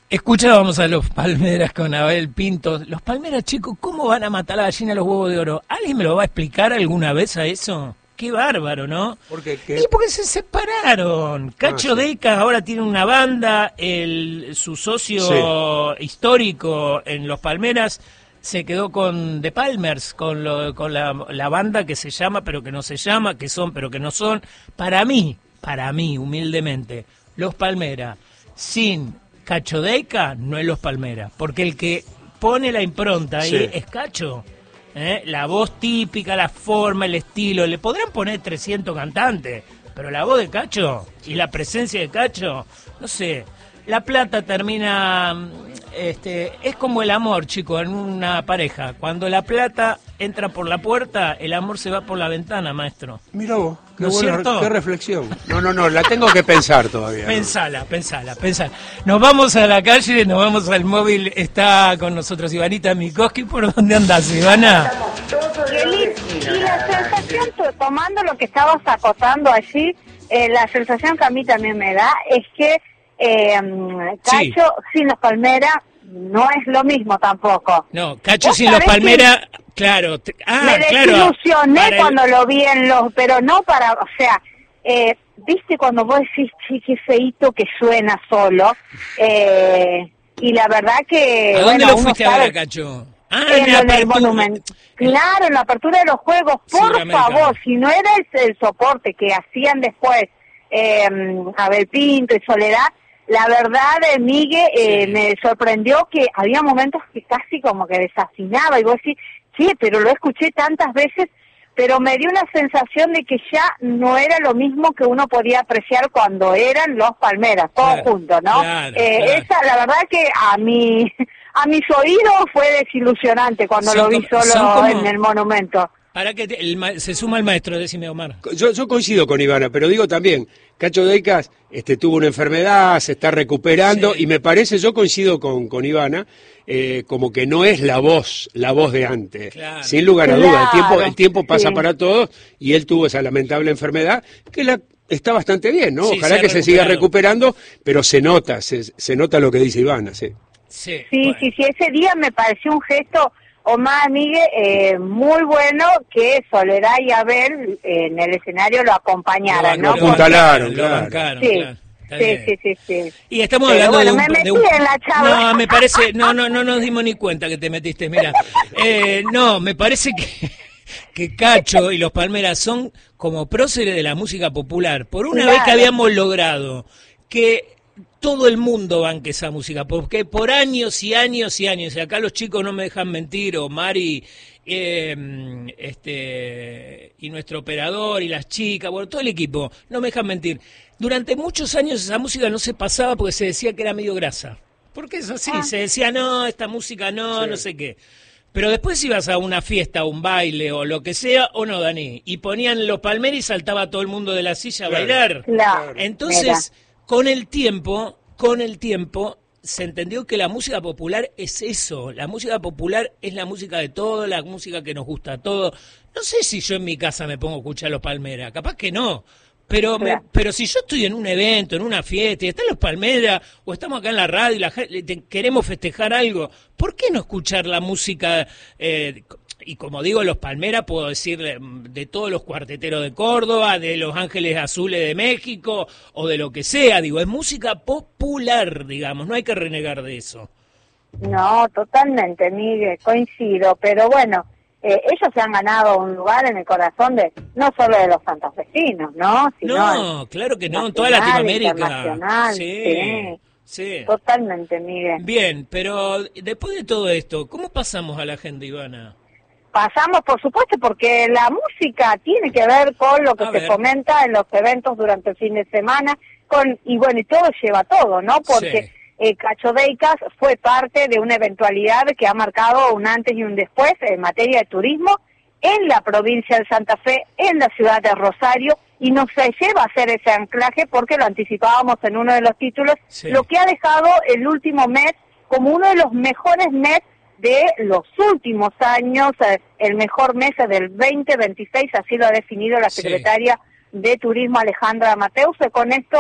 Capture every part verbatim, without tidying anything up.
Escuchábamos a los Palmeras con Abel Pinto. Los Palmeras, chicos, ¿cómo van a matar a la gallina a los huevos de oro? ¿Alguien me lo va a explicar alguna vez a eso? Qué bárbaro, ¿no? ¿Por qué? ¿Qué? Y porque se separaron. Cacho Ah, sí. Deicas ahora tiene una banda, el su socio sí. histórico en los Palmeras se quedó con The Palmers, con, lo, con la, la banda que se llama, pero que no se llama, que son, pero que no son. Para mí, para mí, humildemente, los Palmeras, sin Cacho Deicas, no es los Palmeras, porque el que pone la impronta ahí sí. es Cacho. ¿Eh? La voz típica, la forma, el estilo. Le podrán poner trescientos cantantes, pero la voz de Cacho y la presencia de Cacho, no sé. La plata termina, este, es como el amor, chicos, en una pareja. Cuando la plata entra por la puerta, el amor se va por la ventana, maestro. Mirá vos, qué, ¿No es buena, cierto? Qué reflexión. No, no, no, la tengo que pensar todavía. Pensala, pensala, pensala. Nos vamos a la calle, nos vamos al móvil. Está con nosotros Ivanita Mikoski. ¿Por dónde andás, Ivana? Y, y la sensación, tomando lo que estabas acotando allí, eh, la sensación que a mí también me da es que eh, Cacho sí. sin los Palmeras no es lo mismo tampoco. No, Cacho sin los Palmeras, claro. Te, ah, me desilusioné claro, cuando el... lo vi en los, pero no para, o sea, eh, viste cuando vos decís, sí, qué feíto que suena solo, eh, y la verdad que... ¿A dónde bueno, lo fuiste sabe, a ver, Cacho? Ah, en, en el monumento. Claro, en la apertura de los juegos, por favor, si no era el, el soporte que hacían después eh, Abel Pinto y Soledad, la verdad, eh, Miguel, eh, sí. me sorprendió que había momentos que casi como que desafinaba, y vos decís, sí, pero lo escuché tantas veces, pero me dio una sensación de que ya no era lo mismo que uno podía apreciar cuando eran los Palmeras, todos claro, juntos, ¿no? Claro, eh, claro. Esa, la verdad que a mí... A mis oídos fue desilusionante cuando son lo vi como, solo como, en el monumento. Para que te, el, se suma el maestro, decime, Omar. Yo, yo coincido con Ivana, pero digo también, Cacho Deicas este, tuvo una enfermedad, se está recuperando, sí. y me parece, yo coincido con, con Ivana, eh, como que no es la voz, la voz de antes. Claro. Sin lugar a claro, dudas, el tiempo, el tiempo pasa sí. para todos, y él tuvo esa lamentable enfermedad, que la está bastante bien, ¿no? Sí, Ojalá se que se siga recuperando, pero se nota, se, se nota lo que dice Ivana, sí. Sí, sí, bueno. sí, sí, ese día me pareció un gesto, Omar, Miguel, eh, muy bueno que Soledad y Abel eh, en el escenario lo acompañaran, lo, ¿no? Lo apuntaron, lo bancaron, sí. claro. Sí, sí, sí, sí. Y estamos Pero hablando bueno, de un... me metí de un... en la charla. No, me parece... No, no, no nos dimos ni cuenta que te metiste, mira. Eh, no, me parece que... que Cacho y los Palmeras son como próceres de la música popular. Por una claro. vez que habíamos logrado que todo el mundo banque esa música, porque por años y años y años, y acá los chicos no me dejan mentir, Omar y, eh, este, y nuestro operador y las chicas, bueno, todo el equipo, no me dejan mentir. Durante muchos años esa música no se pasaba porque se decía que era medio grasa. Porque es así, ah. se decía, no, esta música no, sí. no sé qué. Pero después ibas a una fiesta, un baile o lo que sea, o no, Dani, y ponían los Palmeras y saltaba todo el mundo de la silla a bailar. Claro. Entonces, Mira. con el tiempo, con el tiempo, se entendió que la música popular es eso. La música popular es la música de todo, la música que nos gusta a todos. No sé si yo en mi casa me pongo a escuchar los Palmeras, capaz que no. Pero me, pero si yo estoy en un evento, en una fiesta, y están los Palmeras, o estamos acá en la radio y la, te, queremos festejar algo, ¿por qué no escuchar la música? Eh, y como digo, los Palmeras, puedo decir de, de todos los cuarteteros de Córdoba, de los Ángeles Azules de México, o de lo que sea, digo, es música popular, digamos, no hay que renegar de eso. No, totalmente, Miguel, coincido, pero bueno... Eh, ellos se han ganado un lugar en el corazón de no solo de los santafesinos, ¿no? Sino no, claro que no, en toda Latinoamérica. Sí, sí, sí. Totalmente, Miguel. Bien, pero después de todo esto, ¿cómo pasamos a la agenda, Ivana? Pasamos, por supuesto, porque la música tiene que ver con lo que a se ver. fomenta en los eventos durante el fin de semana, con y bueno, y todo lleva todo, ¿no? Porque... Sí. Eh, Cacho Deicas fue parte de una eventualidad que ha marcado un antes y un después en materia de turismo en la provincia de Santa Fe, en la ciudad de Rosario, y nos lleva a hacer ese anclaje porque lo anticipábamos en uno de los títulos, sí. lo que ha dejado el último mes como uno de los mejores meses de los últimos años, eh, el mejor mes del veinte veintiséis, así lo ha definido la secretaria sí. de Turismo Alejandra Mateus, con estos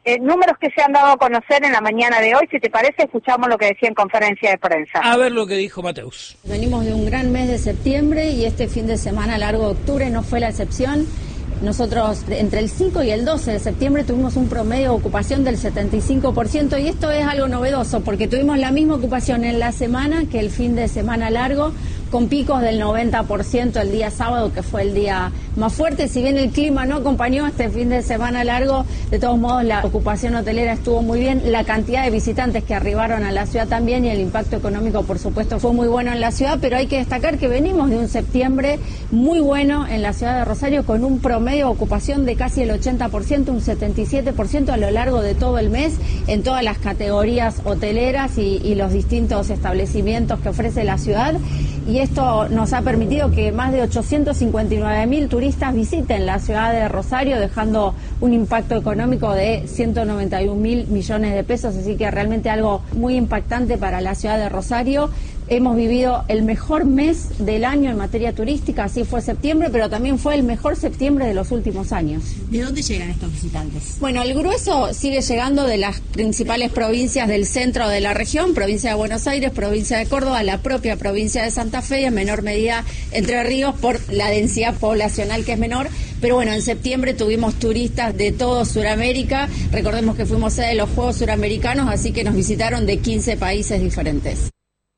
eh, números que se han dado a conocer en la mañana de hoy. Si te parece, escuchamos lo que decía en conferencia de prensa. A ver lo que dijo Mateus. Venimos de un gran mes de septiembre y este fin de semana largo de octubre no fue la excepción. Nosotros entre el cinco y el doce de septiembre tuvimos un promedio de ocupación del setenta y cinco por ciento y esto es algo novedoso porque tuvimos la misma ocupación en la semana que el fin de semana largo, con picos del noventa por ciento el día sábado, que fue el día más fuerte. Si bien el clima no acompañó este fin de semana largo, de todos modos la ocupación hotelera estuvo muy bien, la cantidad de visitantes que arribaron a la ciudad también y el impacto económico, por supuesto, fue muy bueno en la ciudad, pero hay que destacar que venimos de un septiembre muy bueno en la ciudad de Rosario, con un promedio de ocupación de casi el ochenta por ciento, un setenta y siete por ciento a lo largo de todo el mes, en todas las categorías hoteleras y, y los distintos establecimientos que ofrece la ciudad. Y esto nos ha permitido que más de ochocientos cincuenta y nueve mil turistas visiten la ciudad de Rosario, dejando un impacto económico de ciento noventa y un mil millones de pesos, así que realmente algo muy impactante para la ciudad de Rosario. Hemos vivido el mejor mes del año en materia turística, así fue septiembre, pero también fue el mejor septiembre de los últimos años. ¿De dónde llegan estos visitantes? Bueno, el grueso sigue llegando de las principales provincias del centro de la región, provincia de Buenos Aires, provincia de Córdoba, la propia provincia de Santa Fe y en menor medida Entre Ríos por la densidad poblacional que es menor. Pero bueno, en septiembre tuvimos turistas de todo Sudamérica, recordemos que fuimos sede de los Juegos Suramericanos, así que nos visitaron de quince países diferentes.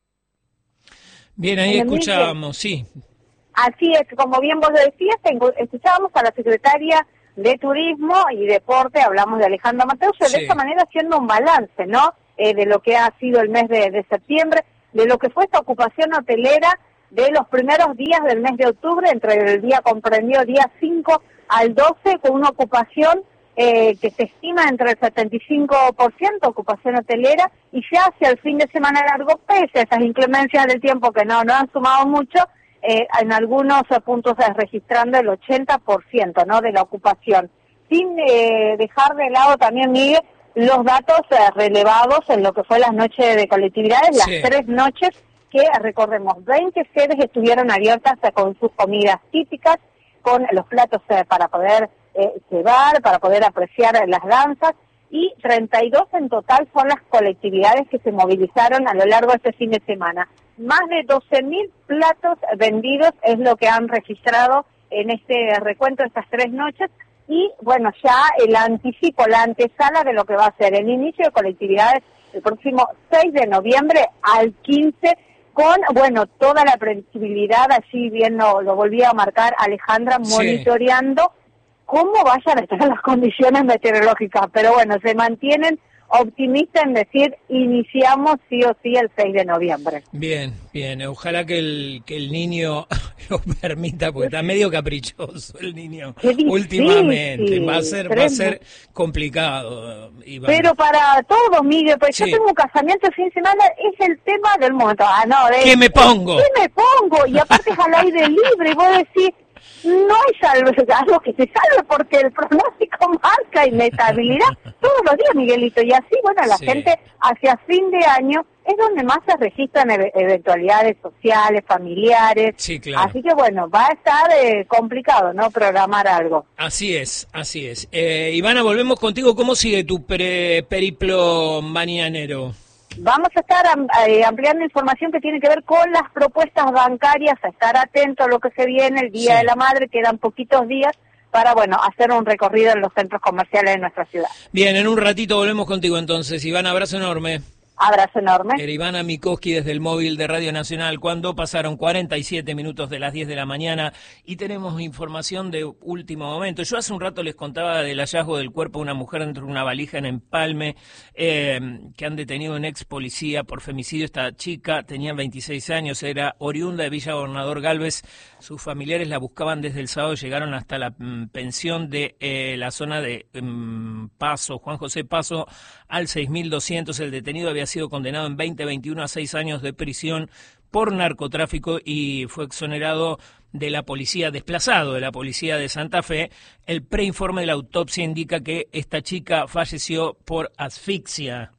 Bien, ahí escuchábamos, sí. Así es, como bien vos lo decías, escuchábamos a la secretaria de Turismo y Deporte, hablamos de Alejandra Mateus, sí. De esta manera haciendo un balance, ¿no? Eh, de lo que ha sido el mes de, de septiembre, de lo que fue esta ocupación hotelera de los primeros días del mes de octubre, entre el día comprendido día cinco al doce, con una ocupación Eh, que se estima entre el setenta y cinco por ciento ocupación hotelera, y ya hacia el fin de semana largo, pese a esas inclemencias del tiempo que no, no han sumado mucho, eh, en algunos puntos es registrando el ochenta por ciento, ¿no?, de la ocupación. Sin eh, dejar de lado también, Miguel, los datos eh, relevados en lo que fue las noches de colectividades, las sí. tres noches que, recordemos, veinte sedes estuvieron abiertas eh, con sus comidas típicas, con los platos eh, para poder Eh, llevar, para poder apreciar las danzas, y treinta y dos en total son las colectividades que se movilizaron a lo largo de este fin de semana. Más de doce mil platos vendidos es lo que han registrado en este recuento de estas tres noches, y bueno, ya el anticipo, la antesala de lo que va a ser el inicio de colectividades el próximo seis de noviembre al quince, con, bueno, toda la previsibilidad, así bien lo, lo volvía a marcar Alejandra, monitoreando sí. cómo vayan a estar las condiciones meteorológicas, pero bueno, se mantienen optimistas en decir, iniciamos sí o sí el seis de noviembre. Bien, bien, ojalá que el que el niño lo permita, porque está medio caprichoso el niño últimamente, va a ser va a ser complicado. Iván. Pero para todos, Miguel, pues sí. Yo tengo un casamiento el fin de semana, es el tema del momento. Ah, no, de, ¿Qué me pongo? ¿Qué me pongo? Y aparte es al aire libre, y vos decís, no hay salvo, algo que se salve, porque el pronóstico marca inestabilidad todos los días, Miguelito, y así, bueno, la sí. gente hacia fin de año es donde más se registran e- eventualidades sociales, familiares, sí, claro. Así que bueno, va a estar eh, complicado, ¿no?, programar algo. Así es, así es. Eh, Ivana, volvemos contigo, ¿cómo sigue tu pre- periplo mañanero? Vamos a estar eh, ampliando información que tiene que ver con las propuestas bancarias, a estar atento a lo que se viene, el Día sí. de la Madre, quedan poquitos días para, bueno, hacer un recorrido en los centros comerciales de nuestra ciudad. Bien, en un ratito volvemos contigo entonces. Iván, abrazo enorme. Abrazo enorme. Era Ivana Mikoski desde el móvil de Radio Nacional, cuando pasaron cuarenta y siete minutos de las diez de la mañana y tenemos información de último momento. Yo hace un rato les contaba del hallazgo del cuerpo de una mujer dentro de una valija en Empalme, eh, que han detenido un ex policía por femicidio. Esta chica tenía veintiséis años, era oriunda de Villa Gobernador Galvez. Sus familiares la buscaban desde el sábado, llegaron hasta la mm, pensión de eh, la zona de mm, Paso, Juan José Paso, al seis mil doscientos. El detenido había sido condenado en veinte veintiuno a seis años de prisión por narcotráfico y fue exonerado de la policía, desplazado de la policía de Santa Fe. El preinforme de la autopsia indica que esta chica falleció por asfixia.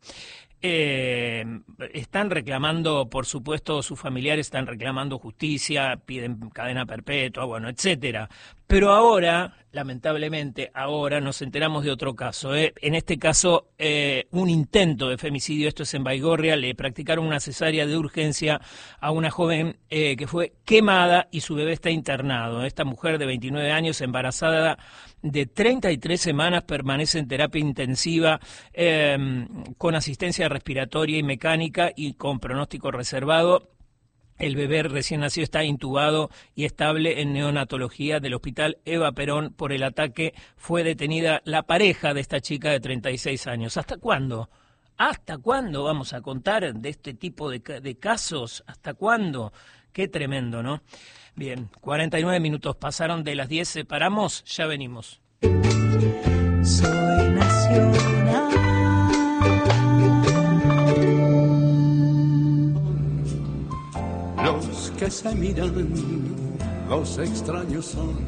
Eh, están reclamando, por supuesto, sus familiares están reclamando justicia, piden cadena perpetua, bueno, etcétera. Pero ahora, lamentablemente, ahora nos enteramos de otro caso. ¿eh? En este caso, eh, un intento de femicidio, esto es en Baigorria, le practicaron una cesárea de urgencia a una joven eh, que fue quemada y su bebé está internado. Esta mujer de veintinueve años, embarazada de treinta y tres semanas, permanece en terapia intensiva eh, con asistencia respiratoria y mecánica y con pronóstico reservado. El bebé recién nacido está intubado y estable en neonatología del Hospital Eva Perón. Por el ataque fue detenida la pareja de esta chica de treinta y seis años. ¿Hasta cuándo? ¿Hasta cuándo vamos a contar de este tipo de, de casos? ¿Hasta cuándo? Qué tremendo, ¿no? Bien, cuarenta y nueve minutos pasaron de las diez, separamos, ya venimos. Soy nacional. Los que se miran, los extraños son